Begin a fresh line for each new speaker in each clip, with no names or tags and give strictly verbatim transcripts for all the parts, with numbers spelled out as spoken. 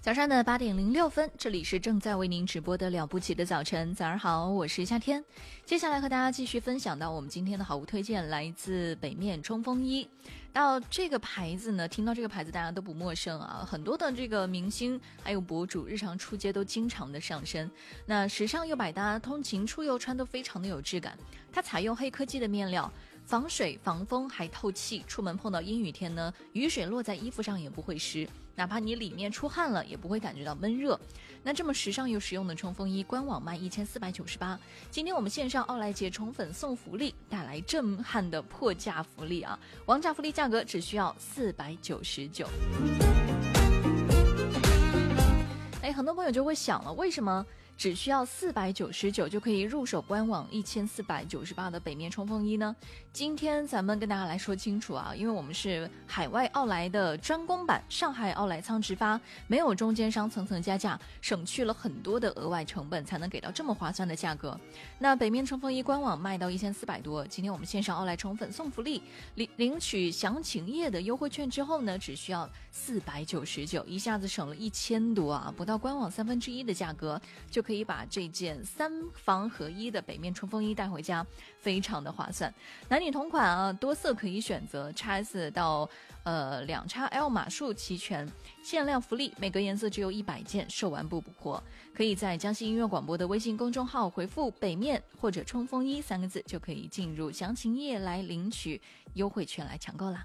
早上的八点零六分，这里是正在为您直播的了不起的早晨。早上好，我是夏天。接下来和大家继续分享到我们今天的好物推荐，来自北面冲锋衣。到这个牌子呢，听到这个牌子大家都不陌生啊，很多的这个明星还有博主日常出街都经常的上身。那时尚又百搭，通勤出游穿都非常的有质感。它采用黑科技的面料，防水防风还透气，出门碰到阴雨天呢，雨水落在衣服上也不会湿，哪怕你里面出汗了也不会感觉到闷热。那这么时尚又实用的冲锋衣，官网卖一千四百九十八。今天我们线上奥莱节宠粉送福利，带来震撼的破价福利啊！王炸福利价格只需要四百九十九。哎，很多朋友就会想了，为什么只需要四百九十九就可以入手官网一千四百九十八的北面冲锋衣呢？今天咱们跟大家来说清楚啊，因为我们是海外奥莱的专供版，上海奥莱仓直发，没有中间商层层加价，省去了很多的额外成本，才能给到这么划算的价格。那北面冲锋衣官网卖到一千四百多，今天我们线上奥莱宠粉送福利，领领取详情页的优惠券之后呢，只需要四百九十九，一下子省了一千多啊，不到官网三分之一的价格就可以把这件三防合一的北面冲锋衣带回家，非常的划算。男女同款啊，多色可以选择， X S 到呃两 X L 码数齐全，限量福利，每个颜色只有一百件，售完不补货。可以在江西音乐广播的微信公众号回复北面或者冲锋衣三个字，就可以进入详情页来领取优惠券来抢购啦。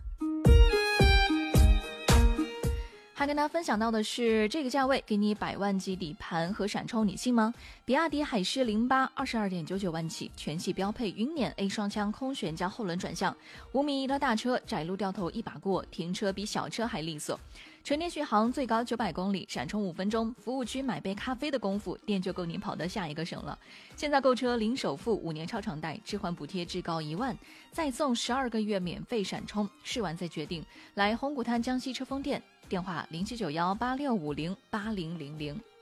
还跟大家分享到的是，这个价位给你百万级底盘和闪充，你信吗？比亚迪海狮零八 二十二点九九万起，全系标配云辇 A 双枪空悬加后轮转向，五米一的大车，窄路掉头一把过，停车比小车还利索。纯电续航最高九百公里，闪充五分钟，服务区买杯咖啡的功夫，电就够你跑到下一个省了。现在购车零首付，五年超长贷，置换补贴至高一万，再送十二个月免费闪充，试完再决定。来红谷滩江西车丰店，电话零七九幺八六五零八零零零。